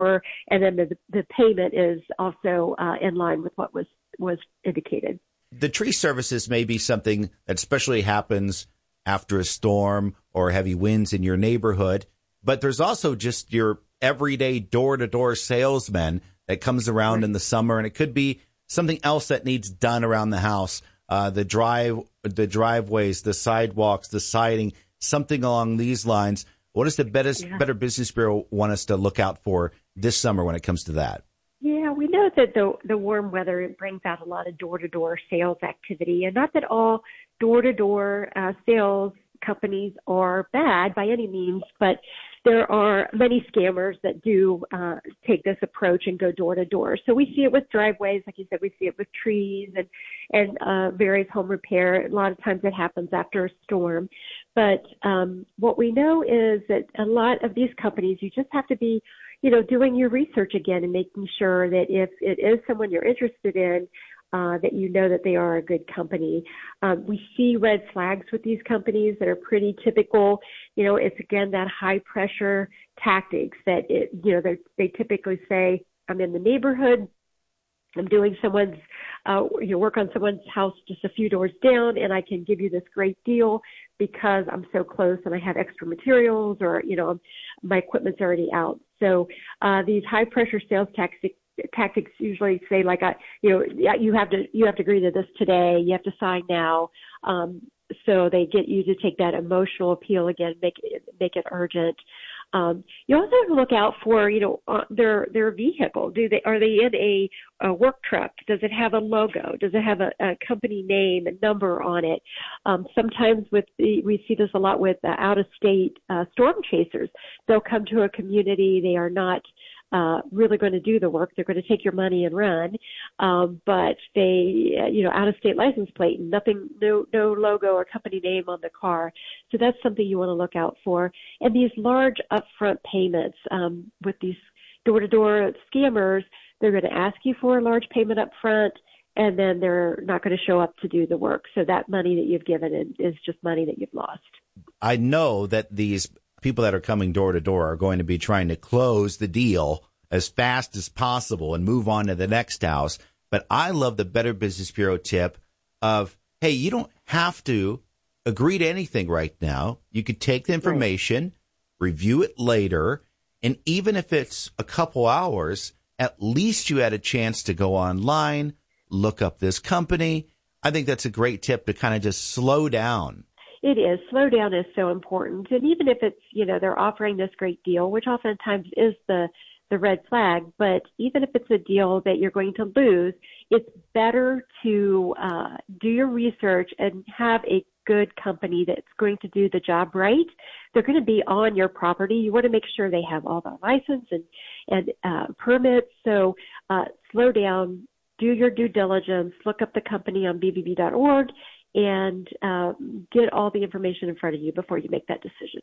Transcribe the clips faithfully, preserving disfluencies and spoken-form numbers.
door, and then the, the payment is also uh, in line with what was, was indicated. The tree services may be something that especially happens after a storm or heavy winds in your neighborhood, but there's also just your everyday door-to-door salesman that comes around right. in the summer, and it could be something else that needs done around the house, uh, the drive, the driveways, the sidewalks, the siding, something along these lines. What does the Better, yeah. Better Business Bureau want us to look out for this summer when it comes to that? Yeah, we know that the the warm weather brings out a lot of door-to-door sales activity, and not that all door-to-door uh, sales companies are bad by any means, but there are many scammers that do uh, take this approach and go door to door. So we see it with driveways, like you said, we see it with trees and and uh, various home repair. A lot of times it happens after a storm. But um, what we know is that a lot of these companies, you just have to be, you know, doing your research again and making sure that if it is someone you're interested in, Uh, that you know that they are a good company. Um, we see red flags with these companies that are pretty typical. You know, it's again that high pressure tactics that it, you know, they typically say, I'm in the neighborhood, I'm doing someone's, uh, you know, work on someone's house just a few doors down, and I can give you this great deal because I'm so close and I have extra materials, or, you know, my equipment's already out. So uh, these high pressure sales tactics tactics usually say, like, I, you know, you have to, you have to agree to this today. You have to sign now. Um, so they get you to take that emotional appeal again, make it, make it urgent. Um, you also have to look out for, you know, uh, their, their vehicle. Do they, are they in a, a work truck? Does it have a logo? Does it have a, a company name and number on it? Um, sometimes with the, we see this a lot with uh, out of state, uh, storm chasers. They'll come to a community. They are not, Uh, really going to do the work. They're going to take your money and run. Um, but they, uh, you know, out of state license plate, nothing, no, no logo or company name on the car. So that's something you want to look out for. And these large upfront payments, um, with these door to door scammers, they're going to ask you for a large payment up front, and then they're not going to show up to do the work. So that money that you've given is just money that you've lost. I know that these people that are coming door to door are going to be trying to close the deal as fast as possible and move on to the next house. But I love the Better Business Bureau tip of, hey, you don't have to agree to anything right now. You could take the information, right. review it later, and even if it's a couple hours, at least you had a chance to go online, look up this company. I think that's a great tip to kind of just slow down. It is. Slow down is so important. And even if it's, you know, they're offering this great deal, which oftentimes is the, the red flag, but even if it's a deal that you're going to lose, it's better to uh, do your research and have a good company that's going to do the job right. They're going to be on your property. You want to make sure they have all the license and, and uh, permits. So uh, slow down, do your due diligence, look up the company on b b b dot org, and um, get all the information in front of you before you make that decision.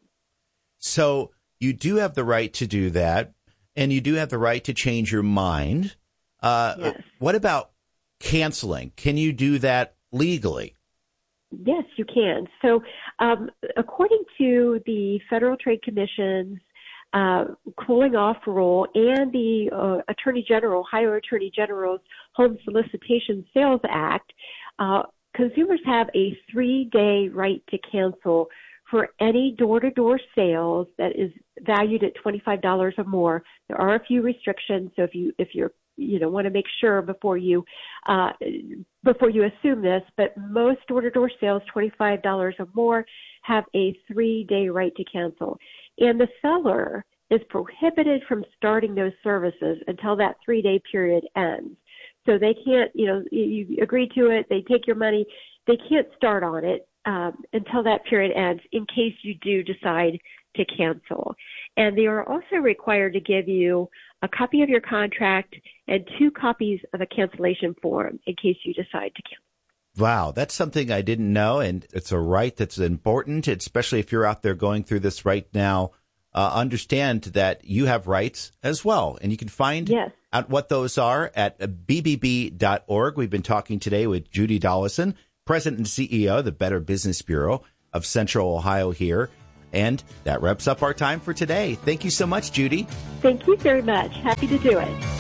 So you do have the right to do that, and you do have the right to change your mind. Uh, yes. What about canceling? Can you do that legally? Yes, you can. So um, according to the Federal Trade Commission's uh, cooling off rule and the uh, Attorney General, Ohio Attorney General's Home Solicitation Sales Act, uh, consumers have a three-day right to cancel for any door-to-door sales that is valued at twenty-five dollars or more. There are a few restrictions, so if you if you're you know want to make sure before you uh, before you assume this, but most door-to-door sales twenty-five dollars or more have a three-day right to cancel, and the seller is prohibited from starting those services until that three-day period ends. So they can't, you know, you agree to it, they take your money, they can't start on it um, until that period ends in case you do decide to cancel. And they are also required to give you a copy of your contract and two copies of a cancellation form in case you decide to cancel. Wow, that's something I didn't know, and it's a right that's important, especially if you're out there going through this right now. Uh, understand that you have rights as well, and you can find yes. out what those are at b b b dot org. We've been talking today with Judy Dollison, President and C E O of the Better Business Bureau of Central Ohio here. And that wraps up our time for today. Thank you so much, Judy. Thank you very much. Happy to do it.